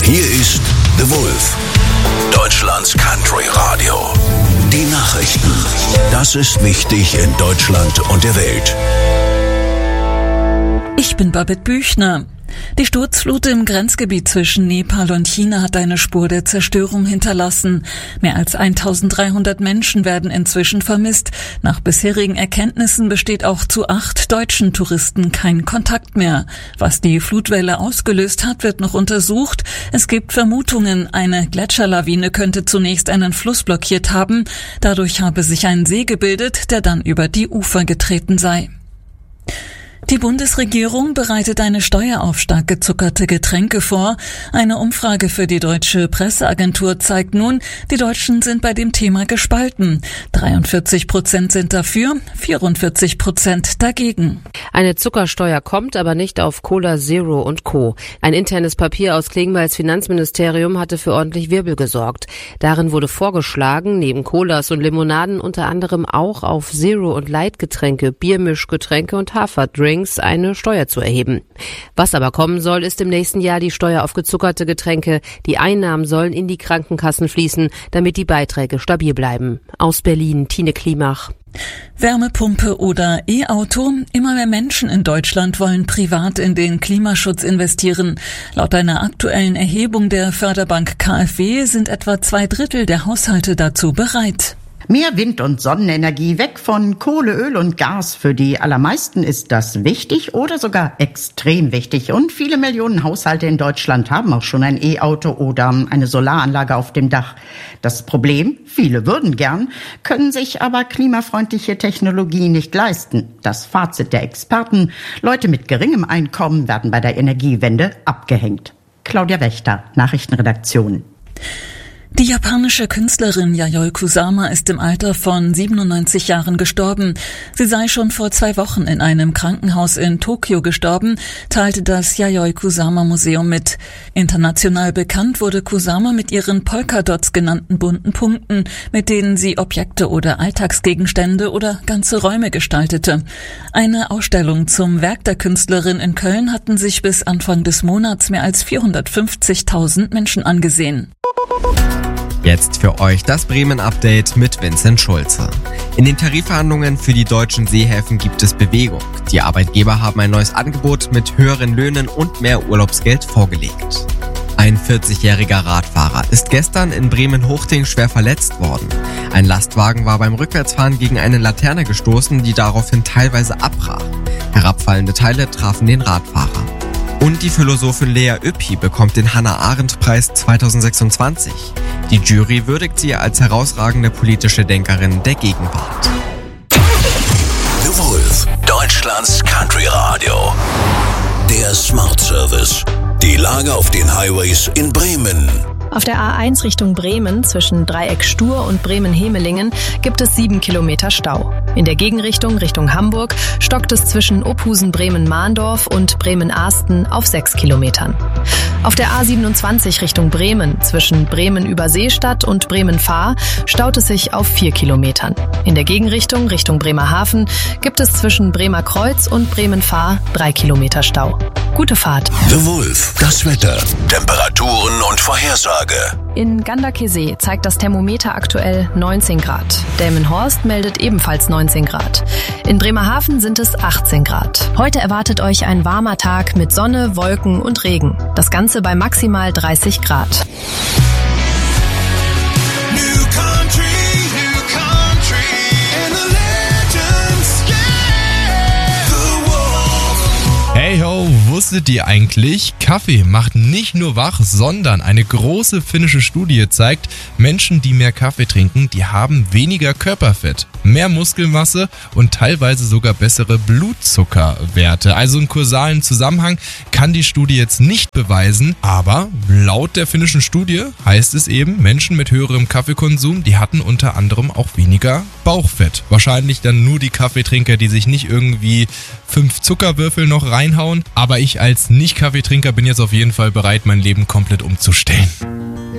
Hier ist The Wolf, Deutschlands Country Radio. Die Nachrichten. Das ist wichtig in Deutschland und der Welt. Ich bin Babette Büchner. Die Sturzflut im Grenzgebiet zwischen Nepal und China hat eine Spur der Zerstörung hinterlassen. Mehr als 1300 Menschen werden inzwischen vermisst. Nach bisherigen Erkenntnissen besteht auch zu 8 deutschen Touristen kein Kontakt mehr. Was die Flutwelle ausgelöst hat, wird noch untersucht. Es gibt Vermutungen, eine Gletscherlawine könnte zunächst einen Fluss blockiert haben. Dadurch habe sich ein See gebildet, der dann über die Ufer getreten sei. Die Bundesregierung bereitet eine Steuer auf stark gezuckerte Getränke vor. Eine Umfrage für die Deutsche Presseagentur zeigt nun, die Deutschen sind bei dem Thema gespalten. 43% sind dafür, 44% dagegen. Eine Zuckersteuer kommt, aber nicht auf Cola Zero und Co. Ein internes Papier aus Klingbeils Finanzministerium hatte für ordentlich Wirbel gesorgt. Darin wurde vorgeschlagen, neben Colas und Limonaden unter anderem auch auf Zero- und Light-Getränke, Biermischgetränke und Haferdrinks eine Steuer zu erheben. Was aber kommen soll, ist im nächsten Jahr die Steuer auf gezuckerte Getränke. Die Einnahmen sollen in die Krankenkassen fließen, damit die Beiträge stabil bleiben. Aus Berlin, Tine Klimach. Wärmepumpe oder E-Auto? Immer mehr Menschen in Deutschland wollen privat in den Klimaschutz investieren. Laut einer aktuellen Erhebung der Förderbank KfW sind etwa 2/3 der Haushalte dazu bereit. Mehr Wind- und Sonnenenergie, weg von Kohle, Öl und Gas. Für die allermeisten ist das wichtig oder sogar extrem wichtig. Und viele Millionen Haushalte in Deutschland haben auch schon ein E-Auto oder eine Solaranlage auf dem Dach. Das Problem, viele würden gern, können sich aber klimafreundliche Technologie nicht leisten. Das Fazit der Experten: Leute mit geringem Einkommen werden bei der Energiewende abgehängt. Claudia Wächter, Nachrichtenredaktion. Die japanische Künstlerin Yayoi Kusama ist im Alter von 97 Jahren gestorben. Sie sei schon vor 2 Wochen in einem Krankenhaus in Tokio gestorben, teilte das Yayoi Kusama Museum mit. International bekannt wurde Kusama mit ihren Polkadots genannten bunten Punkten, mit denen sie Objekte oder Alltagsgegenstände oder ganze Räume gestaltete. Eine Ausstellung zum Werk der Künstlerin in Köln hatten sich bis Anfang des Monats mehr als 450.000 Menschen angesehen. Jetzt für euch das Bremen-Update mit Vincent Schulze. In den Tarifverhandlungen für die deutschen Seehäfen gibt es Bewegung. Die Arbeitgeber haben ein neues Angebot mit höheren Löhnen und mehr Urlaubsgeld vorgelegt. Ein 40-jähriger Radfahrer ist gestern in Bremen-Hochting schwer verletzt worden. Ein Lastwagen war beim Rückwärtsfahren gegen eine Laterne gestoßen, die daraufhin teilweise abbrach. Herabfallende Teile trafen den Radfahrer. Und die Philosophin Lea Yppi bekommt den Hannah-Arendt-Preis 2026. Die Jury würdigt sie als herausragende politische Denkerin der Gegenwart. The Wolf, Deutschlands Country Radio. Der Smart Service. Die Lage auf den Highways in Bremen. Auf der A1 Richtung Bremen zwischen Dreieck Stur und Bremen-Hemelingen gibt es 7 Kilometer Stau. In der Gegenrichtung Richtung Hamburg stockt es zwischen Ophusen-Bremen-Mahndorf und Bremen-Ahsten auf 6 Kilometern. Auf der A27 Richtung Bremen zwischen Bremen-Überseestadt und Bremen-Fahr staut es sich auf 4 Kilometern. In der Gegenrichtung Richtung Bremerhaven gibt es zwischen Bremer Kreuz und Bremen-Fahr 3 Kilometer Stau. Gute Fahrt. The Wolf, das Wetter, Temperaturen und Vorhersage. In Gandakesee zeigt das Thermometer aktuell 19 Grad. Delmenhorst meldet ebenfalls 19 Grad. In Bremerhaven sind es 18 Grad. Heute erwartet euch ein warmer Tag mit Sonne, Wolken und Regen. Das Ganze bei maximal 30 Grad. Hey ho, wusstet ihr eigentlich, Kaffee macht nicht nur wach, sondern eine große finnische Studie zeigt, Menschen, die mehr Kaffee trinken, die haben weniger Körperfett, mehr Muskelmasse und teilweise sogar bessere Blutzuckerwerte. Also einen kausalen Zusammenhang kann die Studie jetzt nicht beweisen, aber laut der finnischen Studie heißt es eben, Menschen mit höherem Kaffeekonsum, die hatten unter anderem auch weniger Bauchfett. Wahrscheinlich dann nur die Kaffeetrinker, die sich nicht irgendwie 5 Zuckerwürfel noch reinhauen. Aber ich als Nicht-Kaffeetrinker bin jetzt auf jeden Fall bereit, mein Leben komplett umzustellen.